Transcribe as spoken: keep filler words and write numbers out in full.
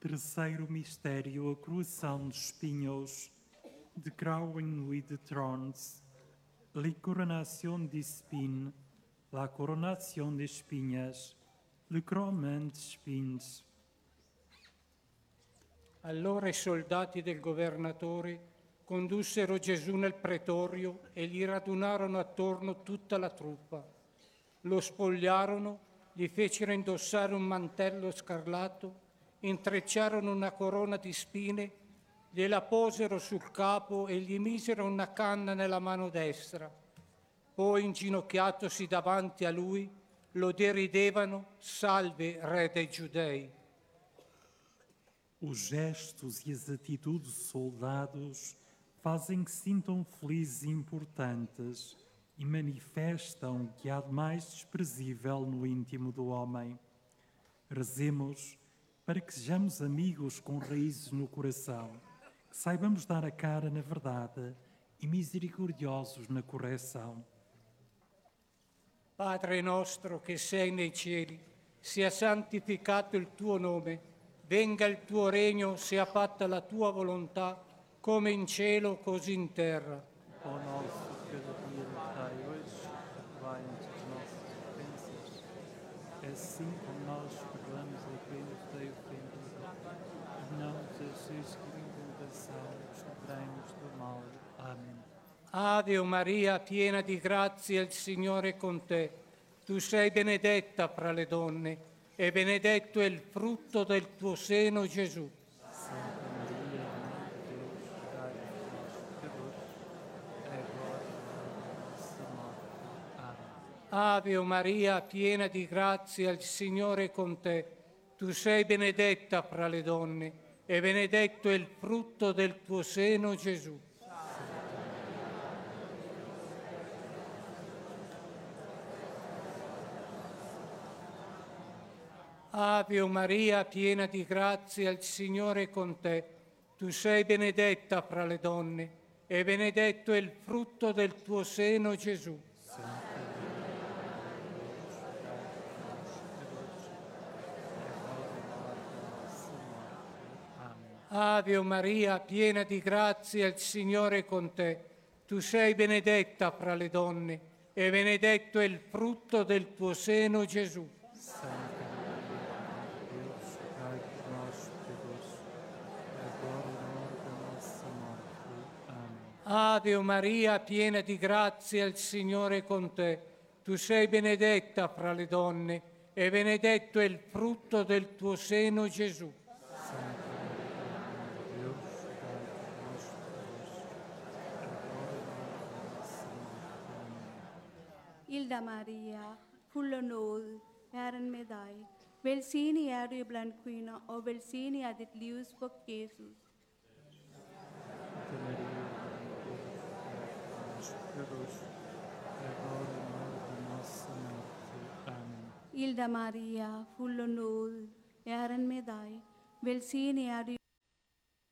Terceiro mistério, a coroação de espinhos, the crowning with the thorns, la coronación de espin, la coronación de espinhas, le couronnement de spins. Allora i soldati del governatore condussero Gesù nel pretorio e gli radunarono attorno tutta la truppa. Lo spogliarono, gli fecero indossare un mantello scarlatto, intrecciarono una corona di spine, gliela posero sul capo e gli misero una canna nella mano destra. Poi, inginocchiatosi davanti a lui, lo deridevano: «Salve, Re dei Giudei!» Os gestos e as atitudes dos soldados fazem que sintam felizes e importantes e manifestam o que há de mais desprezível no íntimo do homem. Rezemos para que sejamos amigos com raízes no coração, que saibamos dar a cara na verdade e misericordiosos na correção. Padre nostro che sei nei cieli, sia santificato il tuo nome, venga il tuo regno, sia fatta la tua volontà, come in cielo così in terra. O nosso cada dia dai hoje, perdoai-nos as nossas ofensas, assim como nós perdoamos a quem nos tem ofendido. E não nos deixeis cair em tentação, mas livrai-nos do mal. Amém. Ave Maria, piena di grazia, il Signore è con te. Tu sei benedetta fra le donne, e benedetto è il frutto del tuo seno, Gesù. Santa Maria, Mãe de Deus, rogai por nós, pecadores, agora e na hora da nossa morte. Amém. Ave Maria, piena di grazia, il Signore è con te. Tu sei benedetta fra le donne, e benedetto è il frutto del tuo seno, Gesù. Ave Maria, piena di grazia, il Signore è con te. Tu sei benedetta fra le donne, e benedetto è il frutto del tuo seno, Gesù. Santa Maria, Mãe de Deus, rogai por nós, pecadores, agora e na hora da nossa morte. Amém. Ave Maria, piena di grazia, il Signore è con te. Tu sei benedetta fra le donne, e benedetto è il frutto del tuo seno, Gesù. Santa Maria, Mãe de Deus, rogai por nós, pecadores, agora e na hora da nossa morte. Amém. Ave Maria, piena di grazia, il Signore è con te. Tu sei benedetta fra le donne, e benedetto è il frutto del tuo seno, Gesù. Santa Maria, Mãe de Deus, rogai por nós, pecadores, agora e na hora da nossa morte. Amém. Hilda Maria, full af nåde, Herren med dig. Velsignet er du blandt kvinder, og velsignet er dit livsfrugt, Jesus. Santa Maria, Mãe de Deus, rogai por nós, pecadores, agora e na hora da nossa morte. Amém. Hilda Maria, full af nåde, Herren med dig. Velsignet er du